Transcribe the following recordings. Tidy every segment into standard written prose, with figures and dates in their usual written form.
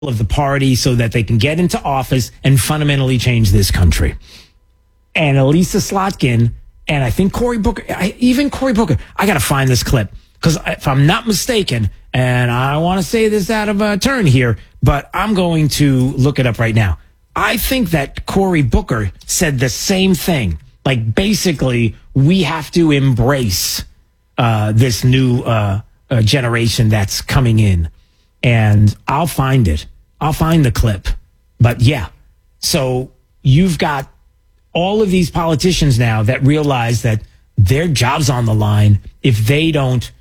of the party so that they can get into office and fundamentally change this country. And Elisa Slotkin and I think Cory Booker, I got to find this clip because if I'm not mistaken, and I want to say this out of turn here, but I'm going to look it up right now. I think that Cory Booker said the same thing. Like, basically, we have to embrace this new generation that's coming in. And I'll find it. I'll find the clip. But yeah, so you've got all of these politicians now that realize that their job's on the line if they don't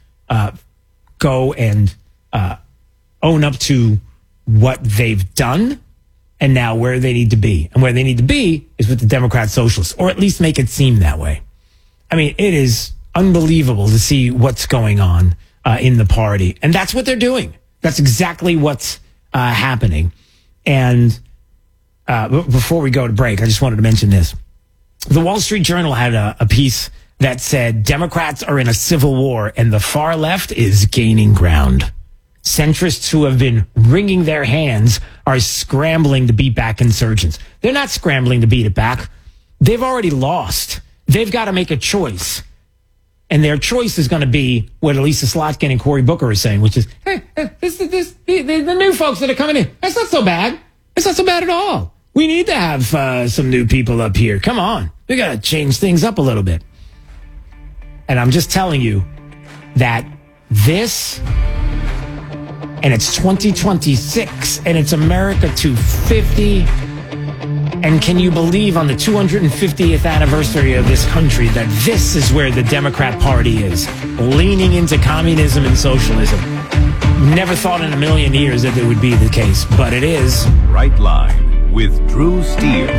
go and own up to what they've done and now where they need to be. And where they need to be is with the Democrat Socialists, or at least make it seem that way. I mean, it is unbelievable to see what's going on in the party. And that's what they're doing. That's exactly what's happening. And before we go to break, I just wanted to mention this. The Wall Street Journal had a piece that said Democrats are in a civil war and the far left is gaining ground. Centrists who have been wringing their hands are scrambling to beat back insurgents. They're not scrambling to beat it back. They've already lost. They've got to make a choice. And their choice is going to be what Elisa Slotkin and Cory Booker are saying, which is, hey, the new folks that are coming in, that's not so bad. It's not so bad at all. We need to have some new people up here. Come on. We got to change things up a little bit. And I'm just telling you that this, and it's 2026, and it's America 250. And can you believe on the 250th anniversary of this country that this is where the Democrat Party is, leaning into communism and socialism? Never thought in a million years that it would be the case, but it is. Right Line with Drew Steele.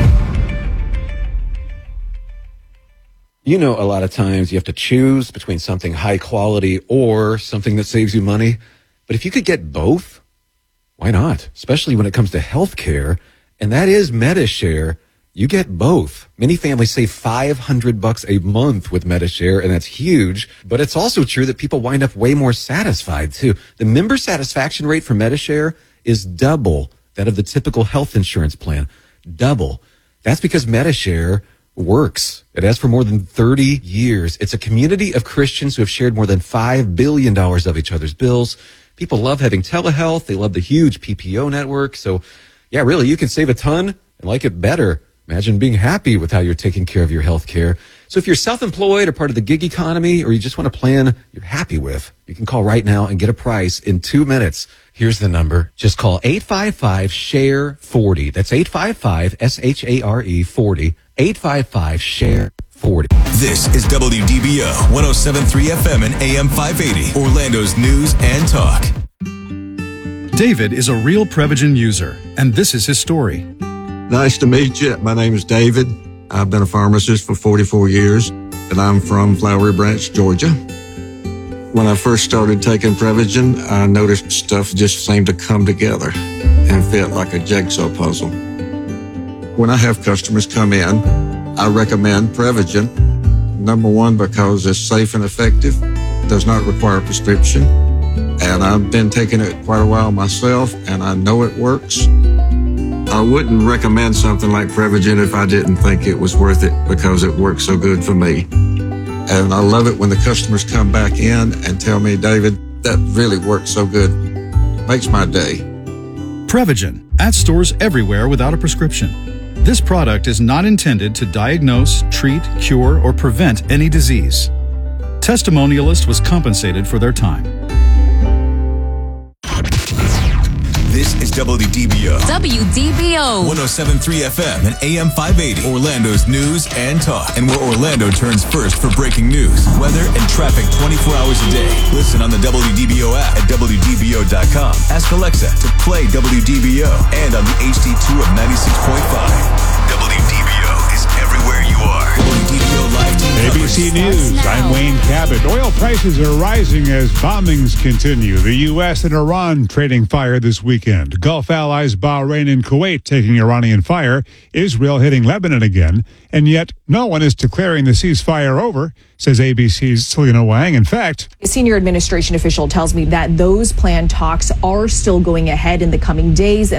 You know, a lot of times you have to choose between something high quality or something that saves you money. But if you could get both, why not? Especially when it comes to health care. And that is MediShare. You get both. Many families save $500 a month with MediShare, and that's huge. But it's also true that people wind up way more satisfied, too. The member satisfaction rate for MediShare is double that of the typical health insurance plan. Double. That's because MediShare works. It has for more than 30 years. It's a community of Christians who have shared more than $5 billion of each other's bills. People love having telehealth. They love the huge PPO network. So, yeah, really, you can save a ton and like it better. Imagine being happy with how you're taking care of your health care. So if you're self-employed or part of the gig economy, or you just want a plan you're happy with, you can call right now and get a price in 2 minutes. Here's the number. Just call 855-SHARE-40. That's 855-SHARE 40. 855-SHARE-40. This is WDBO 107.3 FM and AM 580, Orlando's news and talk. David is a real Prevagen user, and this is his story. Nice to meet you. My name is David. I've been a pharmacist for 44 years, and I'm from Flowery Branch, Georgia. When I first started taking Prevagen, I noticed stuff just seemed to come together and fit like a jigsaw puzzle. When I have customers come in, I recommend Prevagen. Number one, because it's safe and effective, does not require a prescription. And I've been taking it quite a while myself, and I know it works. I wouldn't recommend something like Prevagen if I didn't think it was worth it, because it works so good for me. And I love it when the customers come back in and tell me, David, that really works so good. Makes my day. Prevagen, at stores everywhere without a prescription. This product is not intended to diagnose, treat, cure, or prevent any disease. Testimonialist was compensated for their time. This is WDBO. WDBO. 107.3 FM and AM 580, Orlando's news and talk. And where Orlando turns first for breaking news, weather, and traffic 24 hours a day. Listen on the WDBO app at WDBO.com. Ask Alexa to play WDBO and on the HD2 of 96.5. WDBO is everywhere you are. WDBO Live TV ABC ABC News, I'm Wayne Cabot. Oil prices are rising as bombings continue. The U.S. and Iran trading fire this weekend. Gulf allies Bahrain and Kuwait taking Iranian fire. Israel hitting Lebanon again. And yet no one is declaring the ceasefire over, says ABC's Selena Wang. In fact, a senior administration official tells me that those planned talks are still going ahead in the coming days.